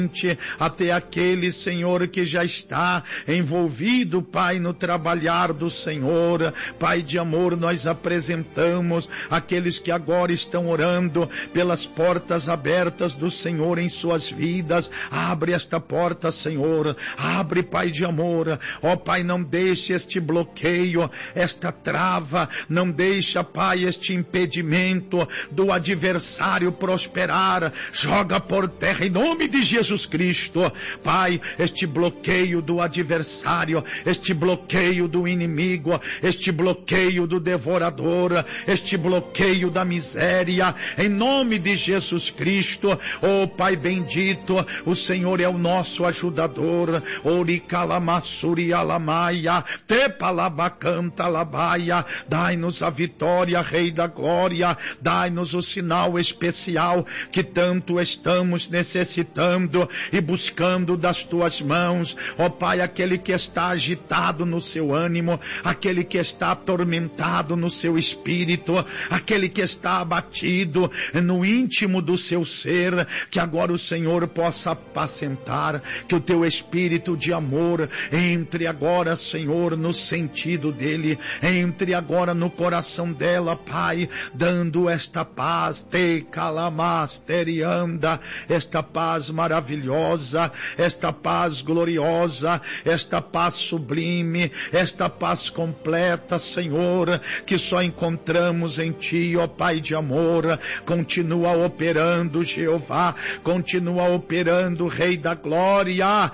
até aquele, Senhor, que já está envolvido, Pai, no trabalhar do Senhor. Pai de amor, nós apresentamos aqueles que agora estão orando pelas portas abertas do Senhor em suas vidas. Abre esta porta, Senhor, abre, Pai de amor. Ó Pai, não deixe este bloqueio, esta trava, não deixa, Pai, este impedimento do adversário prosperar. Joga por terra em nome de Jesus Cristo, Pai, este bloqueio do adversário, este bloqueio do inimigo, este bloqueio do devorador, este bloqueio da miséria, em nome de Jesus Cristo. Oh Pai bendito, o Senhor é o nosso ajudador. Oricalamassuri alamaia, tepalabacanta labaia. Dai-nos a vitória, Rei da glória, dai-nos o sinal especial que tanto estamos necessitando e buscando das tuas mãos. Ó Pai, aquele que está agitado no seu ânimo, aquele que está atormentado no seu espírito, aquele que está abatido no íntimo do seu ser, que agora o Senhor possa apacentar, que o teu espírito de amor entre agora, Senhor, no sentido dele, entre agora no coração dela, Pai, dando esta paz, te calamasterianda, esta paz maravilhosa, esta paz gloriosa, esta paz sublime, esta paz completa, Senhor, que só encontramos em Ti, ó Pai de amor. Continua operando, Jeová, continua operando, Rei da glória.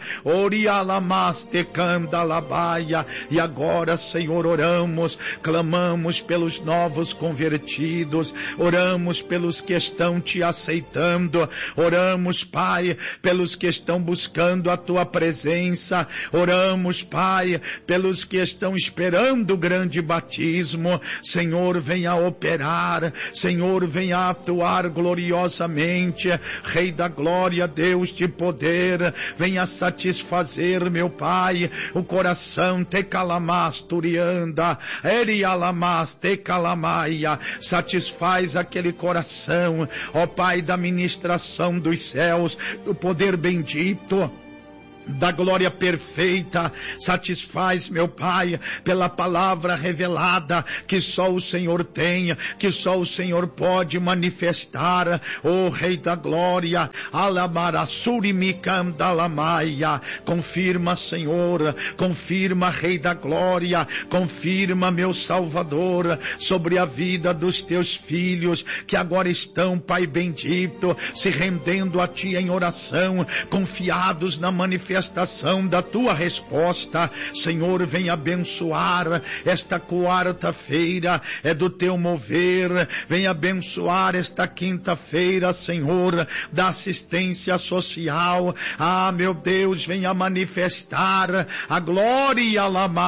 Orialamastecandalabaia. E agora, Senhor, oramos, clamamos pelos novos convertidos, oramos pelos que estão Te aceitando, oramos, Pai, pelos que estão buscando a Tua presença, oramos, Pai, pelos que estão esperando o grande batismo. Senhor, venha operar, Senhor, venha atuar gloriosamente, Rei da glória, Deus de poder, venha satisfazer, meu Pai, o coração te calamasturianda, erialamas te calamaia, satisfaz aquele coração, ó Pai, da ministração dos céus, o poder bendito da glória perfeita. Satisfaz, meu Pai, pela palavra revelada que só o Senhor tem, que só o Senhor pode manifestar. O Rei da glória, alamarassurimicandalamaia, confirma, Senhor, confirma, Rei da glória, confirma, meu Salvador, sobre a vida dos teus filhos que agora estão, Pai bendito, se rendendo a Ti em oração, confiados na manifestação da Tua resposta. Senhor, vem abençoar esta quarta-feira, é do Teu mover. Vem abençoar esta quinta-feira, Senhor, da assistência social. Ah, meu Deus, venha manifestar a glória,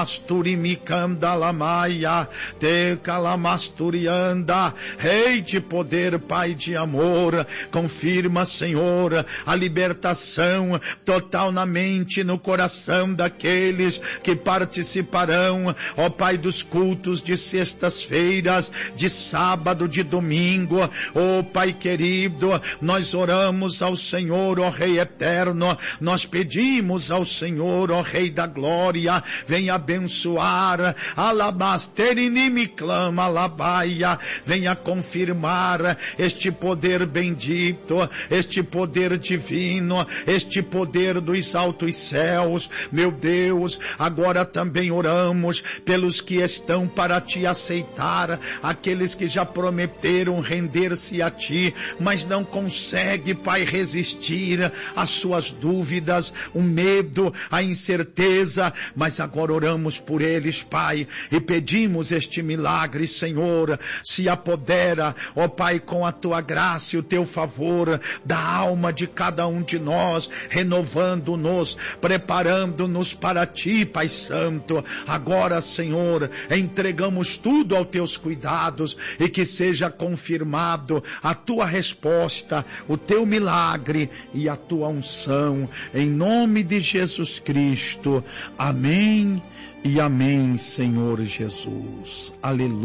lamasturimicandalamaia, te calamasturianda, Rei de poder, Pai de amor, confirma, Senhor, a libertação total na mente, no coração daqueles que participarão, ó Pai, dos cultos de sextas-feiras, de sábado, de domingo. Ó Pai querido, nós oramos ao Senhor, ó Rei eterno, nós pedimos ao Senhor, ó Rei da glória, venha abençoar, alabasterinimiclama alabaia, venha confirmar este poder bendito, este poder divino, este poder dos altos céus. Meu Deus, agora também oramos pelos que estão para Te aceitar, aqueles que já prometeram render-se a Ti, mas não conseguem, Pai, resistir às suas dúvidas, o medo, a incerteza, mas agora oramos por eles, Pai, e pedimos este milagre. Senhor, se apodera, ó Pai, com a Tua graça e o Teu favor da alma de cada um de nós, renovando-nos, preparando-nos para Ti, Pai Santo. Agora, Senhor, entregamos tudo aos Teus cuidados e que seja confirmado a Tua resposta, o Teu milagre e a Tua unção, em nome de Jesus Cristo. Amém e amém, Senhor Jesus.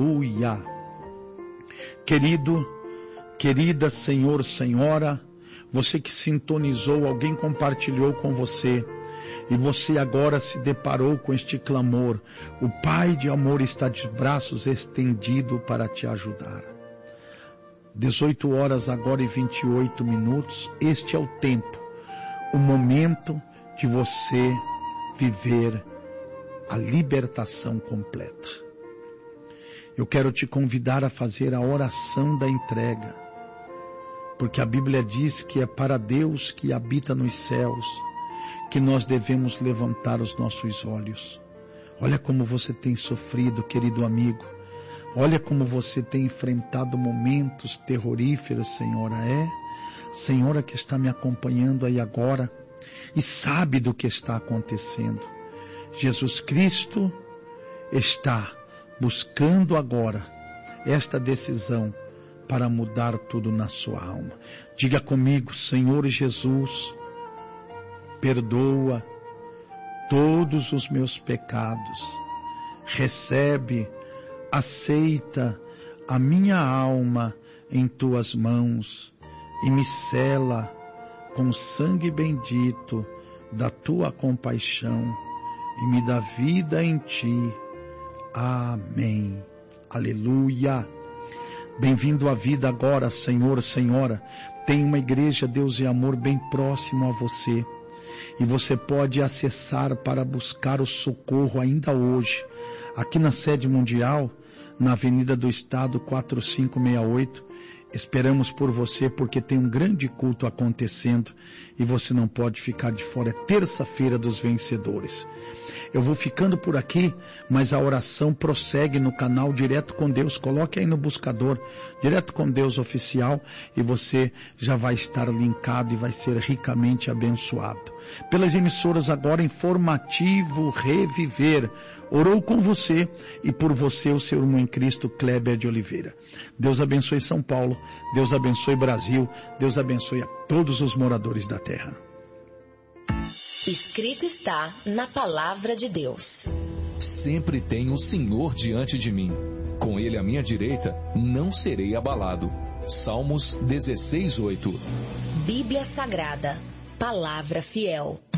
Aleluia. Querido, querida, Senhor, Senhora, você que sintonizou, alguém compartilhou com você, e você agora se deparou com este clamor. O Pai de amor está de braços estendidos para te ajudar. 18 horas agora e 28 minutos, este é o tempo, o momento de você viver a libertação completa. Eu quero te convidar a fazer a oração da entrega, porque a Bíblia diz que é para Deus que habita nos céus que nós devemos levantar os nossos olhos. Olha como você tem sofrido, querido amigo. Olha como você tem enfrentado momentos terroríferos, Senhora. Senhora que está me acompanhando aí agora e sabe do que está acontecendo. Jesus Cristo está buscando agora esta decisão para mudar tudo na sua alma. Diga comigo: Senhor Jesus, perdoa todos os meus pecados, recebe, aceita a minha alma em tuas mãos e me sela com o sangue bendito da tua compaixão e me dá vida em ti. Amém. Aleluia. Bem-vindo à vida agora, Senhor, Senhora. Tem uma igreja Deus e Amor bem próximo a você. E você pode acessar para buscar o socorro ainda hoje. Aqui na sede mundial, na Avenida do Estado 4568. Esperamos por você porque tem um grande culto acontecendo e você não pode ficar de fora. É terça-feira dos vencedores. Eu vou ficando por aqui, mas a oração prossegue no canal Direto com Deus. Coloque aí no buscador Direto com Deus Oficial e você já vai estar linkado e vai ser ricamente abençoado. Pelas emissoras agora, Informativo Reviver orou com você e por você o seu irmão em Cristo, Kleber de Oliveira. Deus abençoe São Paulo, Deus abençoe Brasil, Deus abençoe a todos os moradores da terra. Escrito está na palavra de Deus. Sempre tenho o Senhor diante de mim. Com Ele à minha direita, não serei abalado. Salmos 16:8. Bíblia Sagrada, palavra fiel.